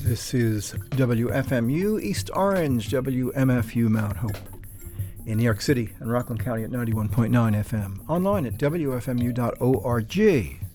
This is WFMU East Orange, WMFU Mount Hope in New York City and Rockland County at 91.9 FM. Online at WFMU.org.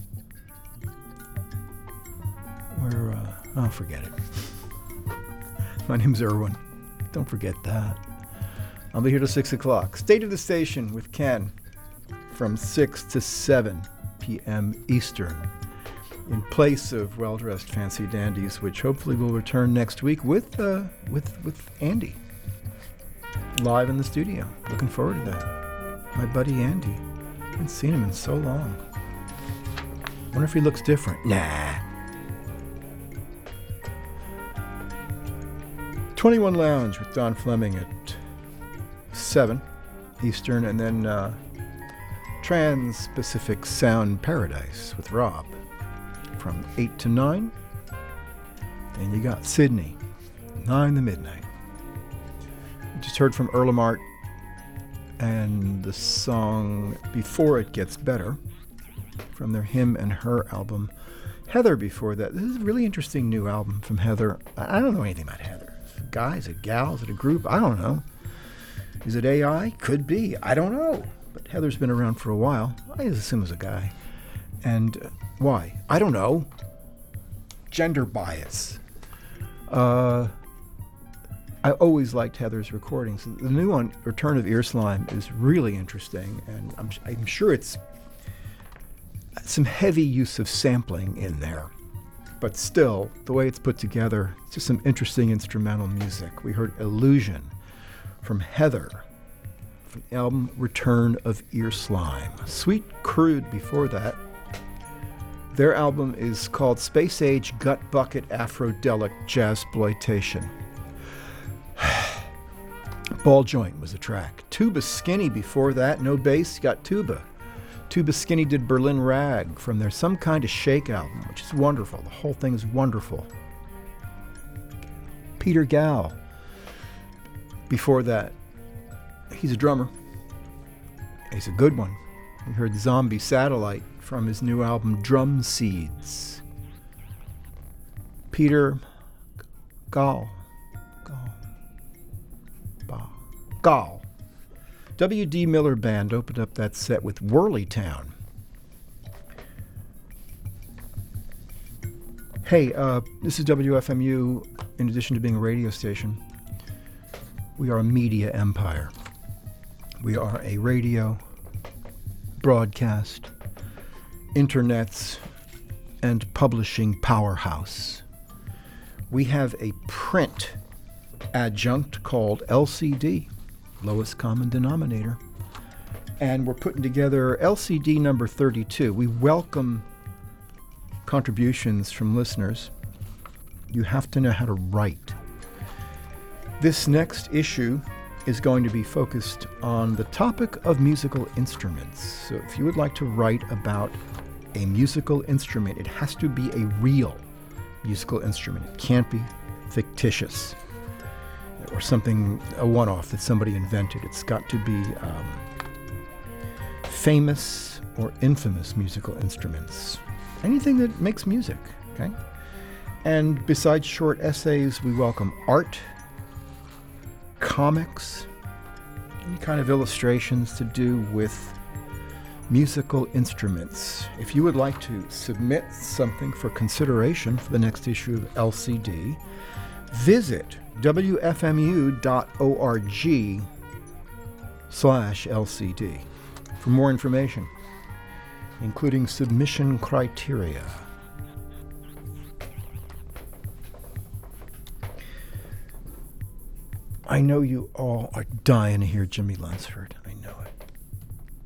Forget it. My name's Irwin. Don't forget that. I'll be here till 6 o'clock. State of the Station with Ken from 6 to 7 p.m. Eastern. In place of Well-Dressed Fancy Dandies, which hopefully will return next week with Andy. Live in the studio. Looking forward to that. My buddy Andy. Haven't seen him in so long. Wonder if he looks different. Nah. 21 Lounge with Don Fleming at 7 Eastern, and then Trans-Pacific Sound Paradise with Rob from 8 to 9. And you got Sydney, 9 to midnight. Just heard from Erlemart and the song Before It Gets Better from their Him and Her album. Heather before that. This is a really interesting new album from Heather. I don't know anything about Heather. Is it a guy? Is it a gal? Is it a group? I don't know. Is it AI? Could be. I don't know. But Heather's been around for a while. I assume it's a guy. And why? I don't know. Gender bias. I always liked Heather's recordings. The new one, Return of Ear Slime, is really interesting, and I'm sure it's some heavy use of sampling in there. But still, the way it's put together, it's just some interesting instrumental music. We heard Illusion from Heather, from the album Return of Ear Slime. Sweet Crude before that. Their album is called Space Age Gut Bucket Afrodelic Jazzploitation. Ball Joint was a track. Tuba Skinny before that. No bass, got tuba. Tuba Skinny did Berlin Rag from their Some Kind of Shake album, which is wonderful. The whole thing is wonderful. Peter Gal before that. He's a drummer. He's a good one. We heard Zombie Satellite from his new album Drum Seeds. Peter Gall. W.D. Miller Band opened up that set with Whirlytown. Hey, this is WFMU. In addition to being a radio station, we are a media empire. We are a radio, broadcast, internets, and publishing powerhouse. We have a print adjunct called LCD, lowest common denominator, and we're putting together LCD number 32. We welcome contributions from listeners. You have to know how to write. This next issue is going to be focused on the topic of musical instruments. So if you would like to write about a musical instrument, it has to be a real musical instrument. It can't be fictitious or something, a one-off that somebody invented. It's got to be famous or infamous musical instruments. Anything that makes music, okay? And besides short essays, we welcome art, comics, any kind of illustrations to do with musical instruments. If you would like to submit something for consideration for the next issue of LCD, visit wfmu.org/LCD for more information, including submission criteria. I know you all are dying to hear Jimmy Lunsford. I know it.